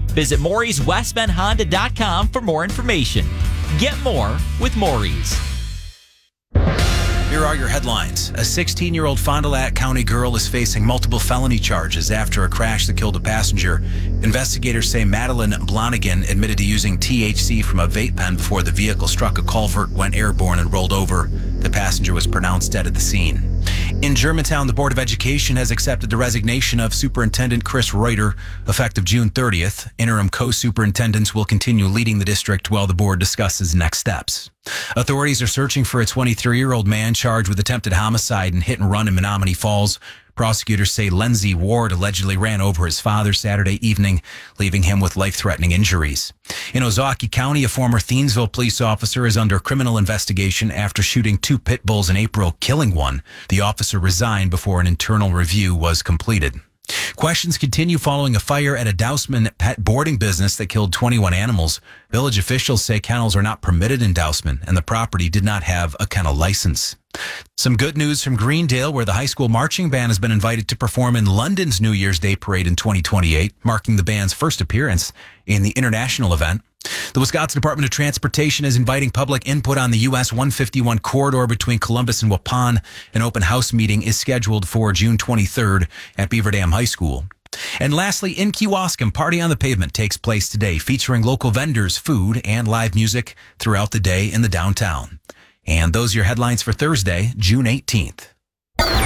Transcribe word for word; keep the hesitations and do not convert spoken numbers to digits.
Visit Maury's West Bend Honda dot com for more information. Get more with Maury's. Here are your headlines. A sixteen-year-old Fond du Lac County girl is facing multiple felony charges after a crash that killed a passenger. Investigators say Madeline Blonigan admitted to using T H C from a vape pen before the vehicle struck a culvert, went airborne, and rolled over. The passenger was pronounced dead at the scene. In Germantown, the Board of Education has accepted the resignation of Superintendent Chris Reuter effective June thirtieth. Interim co-superintendents will continue leading the district while the board discusses next steps. Authorities are searching for a twenty-three-year-old man charged with attempted homicide and hit and run in Menominee Falls. Prosecutors say Lindsay Ward allegedly ran over his father Saturday evening, leaving him with life-threatening injuries. In Ozaukee County, a former Thiensville police officer is under criminal investigation after shooting two pit bulls in April, killing one. The officer resigned before an internal review was completed. Questions continue following a fire at a Dousman pet boarding business that killed twenty-one animals. Village officials say kennels are not permitted in Dousman, and the property did not have a kennel license. Some good news from Greendale, where the high school marching band has been invited to perform in London's New Year's Day Parade in twenty twenty-eight, marking the band's first appearance in the international event. The Wisconsin Department of Transportation is inviting public input on the U S one fifty-one corridor between Columbus and Waupun. An open house meeting is scheduled for June twenty-third at Beaver Dam High School. And lastly, in Kewaskum, Party on the Pavement takes place today, featuring local vendors, food, and live music throughout the day in the downtown. And those are your headlines for Thursday, June eighteenth.